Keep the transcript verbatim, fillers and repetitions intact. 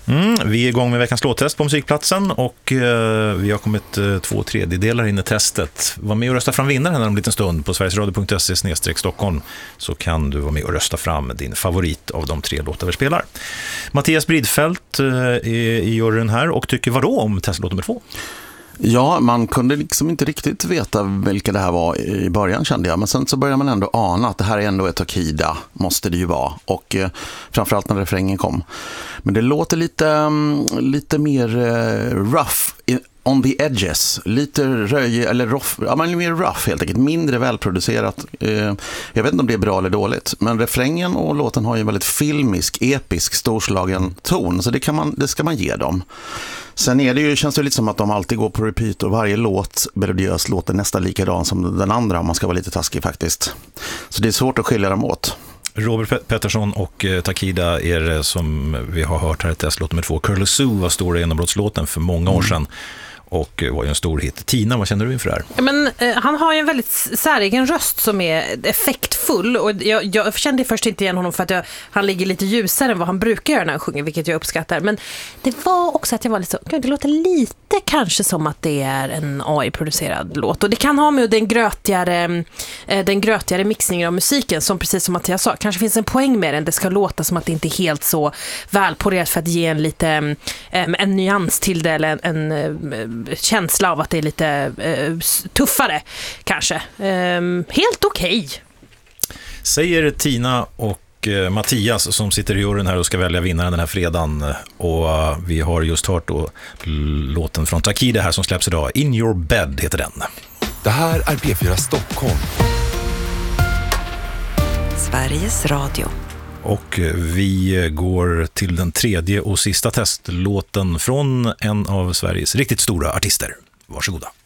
Mm, vi är igång med veckans låttest på Musikplatsen och eh, vi har kommit eh, två tredjedelar in i testet. Var med och rösta fram vinnaren om en liten stund på sverigesradio punkt se slash Stockholm, så kan du vara med och rösta fram din favorit av de tre låtar vi spelar. Mattias Bridfeldt eh, är i juryn här och tycker vadå om testlåt nummer två? Ja, man kunde liksom inte riktigt veta vilka det här var i början, kände jag. Men sen så började man ändå ana att det här är ändå ett Takida, måste det ju vara. Och eh, framförallt när refrängen kom. Men det låter lite, lite mer eh, rough, on the edges. Lite röj, eller rough, ja, men mer rough helt enkelt. Mindre välproducerat. Eh, jag vet inte om det är bra eller dåligt. Men refrängen och låten har ju en väldigt filmisk, episk, storslagen ton. Så det, kan man, det ska man ge dem. Sen är det ju, känns det lite som att de alltid går på repeat och varje låt melodiös låter nästan likadan som den andra, om man ska vara lite taskig faktiskt. Så det är svårt att skilja dem åt. Robert Pettersson och eh, Takida är det som vi har hört här i testlåt nummer två. Curly Sue var stora genombrottslåten för många år sedan. Och var ju en stor hit. Tina, vad känner du inför det här? Ja, men, eh, han har ju en väldigt säregen röst som är effektfull. Och jag, jag kände först inte igen honom för att jag, han ligger lite ljusare än vad han brukar göra när han sjunger, vilket jag uppskattar. Men det var också att jag var lite så, det låter lite kanske som att det är en A I-producerad låt. Och det kan ha med den grötigare, eh, den grötigare mixningen av musiken, som precis som att jag sa, kanske finns en poäng med den. Det ska låta som att det inte är helt så välpolerat för att ge en lite eh, en nyans till det, eller en, en känsla av att det är lite eh, tuffare kanske. Eh, helt okej. Okay. Säger Tina och eh, Mattias som sitter i juryn här och ska välja vinnaren den här fredagen. Och uh, vi har just hört då låten från Takida här som släpps idag. In Your Bed heter den. Det här är P fyra Stockholm. Sveriges Radio. Och vi går till den tredje och sista testlåten från en av Sveriges riktigt stora artister. Varsågoda.